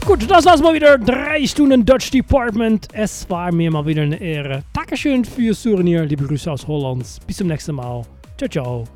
Gut, das war's mal wieder. 3 Stunden Dutch Department. Es war mir mal wieder eine Ehre. Dankeschön fürs Zuhören hier. Liebe Grüße aus Holland. Bis zum nächsten Mal. Ciao, ciao.